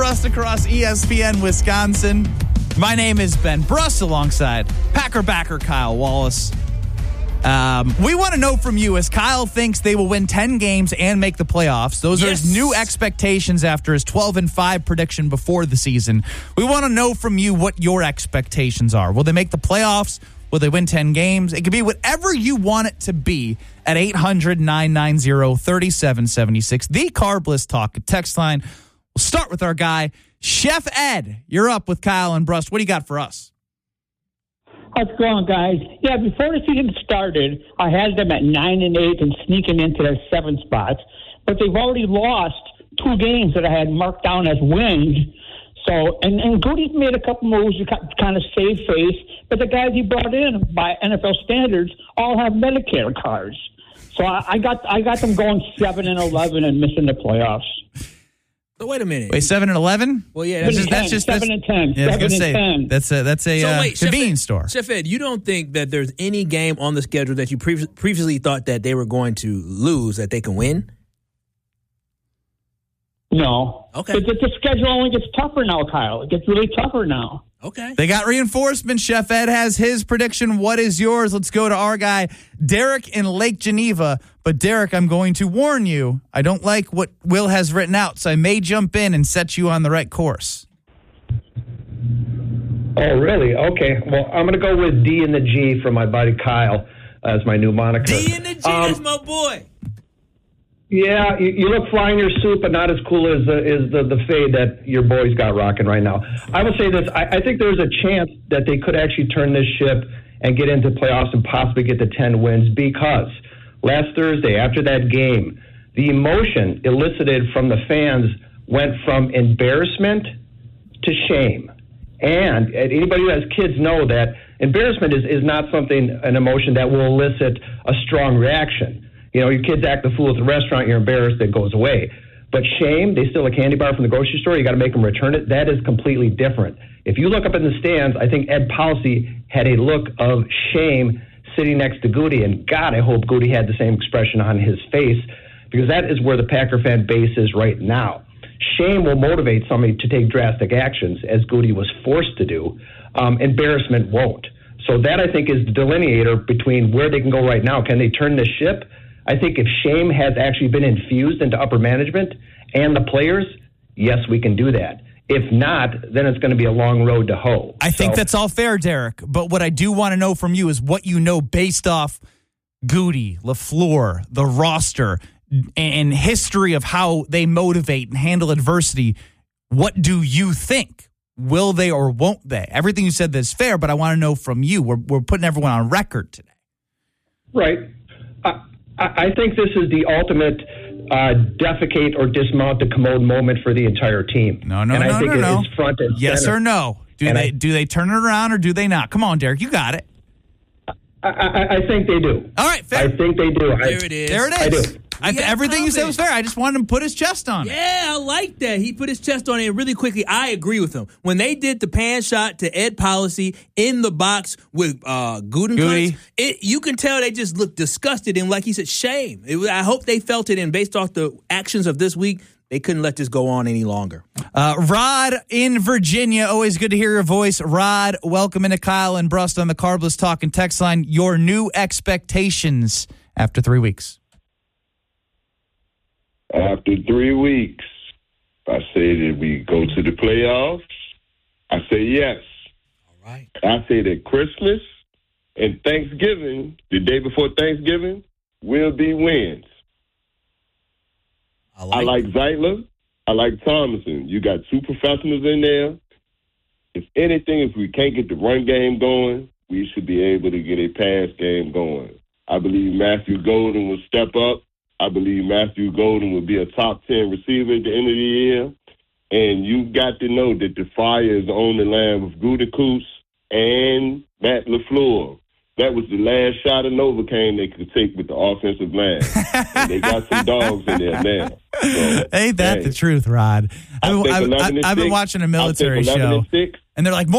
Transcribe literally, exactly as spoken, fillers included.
Brust across E S P N Wisconsin. My name is Ben Brust alongside Packer backer Kyle Wallace. Um, we want to know from you, as Kyle thinks they will win ten games and make the playoffs. Those yes. are his new expectations after his twelve and five prediction before the season. We want to know from you what your expectations are. Will they make the playoffs? Will they win ten games? It could be whatever you want it to be at eight hundred, nine nine zero, three seven seven six. The Carbless Talk text line. We'll start with our guy, Chef Ed. You're up with Kyle and Brust. What do you got for us? How's it going, guys? Yeah, before the season started, I had them at nine and eight and sneaking into their seven spots, but they've already lost two games that I had marked down as wins. So, and, and Goody's made a couple moves to kind of save face, but the guys he brought in by N F L standards all have Medicare cards. So I, I got I got them going seven and eleven and missing the playoffs. So wait a minute. Wait, seven and eleven? Well, yeah, that's just, that's just seven that's, and ten. Yeah, seven and say, ten. That's a that's a so uh, wait, convenience Chef store. Ed, Chef Ed, you don't think that there's any game on the schedule that you pre- previously thought that they were going to lose that they can win? No. Okay. The, the schedule only gets tougher now, Kyle. It gets really tougher now. Okay. They got reinforcement. Chef Ed has his prediction. What is yours? Let's go to our guy, Derek in Lake Geneva. But, Derek, I'm going to warn you, I don't like what Will has written out, so I may jump in and set you on the right course. Oh, really? Okay. Well, I'm going to go with D and the G from my buddy Kyle as my new moniker. D and the G, um, that's my boy. Yeah, you, you look fly in your suit, but not as cool as the, is the, the fade that your boys got rocking right now. I will say this. I, I think there's a chance that they could actually turn this ship and get into playoffs and possibly get the ten wins, because last Thursday, after that game, the emotion elicited from the fans went from embarrassment to shame. And anybody who has kids know that embarrassment is, is not something, an emotion that will elicit a strong reaction. You know, your kids act the fool at the restaurant, you're embarrassed, it goes away. But shame, they steal a candy bar from the grocery store, you got to make them return it. That is completely different. If you look up in the stands, I think Ed Policy had a look of shame sitting next to Goody, and God, I hope Goody had the same expression on his face, because that is where the Packer fan base is right now. Shame will motivate somebody to take drastic actions, as Goody was forced to do. Um, embarrassment won't. So that, I think, is the delineator between where they can go right now. Can they turn the ship? I think if shame has actually been infused into upper management and the players, yes, we can do that. If not, then it's going to be a long road to hoe. I think so, that's all fair, Derek. But what I do want to know from you is what you know based off Goody, LaFleur, the roster, and history of how they motivate and handle adversity. What do you think? Will they or won't they? Everything you said is fair, but I want to know from you. We're, we're putting everyone on record today. Right. Uh, I think this is the ultimate uh, defecate or dismount the commode moment for the entire team. No, no, and no, I think no, it no. is front and yes center. or no? Do and they I, do they turn it around or do they not? Come on, Derek, you got it. I, I, I think they do. All right, fair. I think they do. There I, it is. There it is. I do. I, everything you said was fair. I just wanted him to put his chest on it. Yeah, I like that. He put his chest on it really quickly. I agree with him. When they did the pan shot to Ed Policy in the box with uh, Gutekunst, it you can tell they just looked disgusted and, like he said, shame. It was, I hope they felt it, and based off the actions of this week, they couldn't let this go on any longer. Uh, Rod in Virginia, always good to hear your voice. Rod, welcome into Kyle and Brust on the Carbless Talk and text line. Your new expectations after three weeks. After three weeks, I say that we go to the playoffs. I say yes. All right. I say that Christmas and Thanksgiving, the day before Thanksgiving, will be wins. I like, I like Zeitler. I like Thomason. You got two professionals in there. If anything, if we can't get the run game going, we should be able to get a pass game going. I believe Matthew Golden will step up. I believe Matthew Golden will be a top ten receiver at the end of the year. And you got to know that the fire is on the line with Gutekunst and Matt LaFleur. That was the last shot of Novocaine they could take with the offensive line. And they got some dogs in there now. So, ain't that hey, the truth, Rod? I've, I've, I've, I've been watching a military show, and and they're like,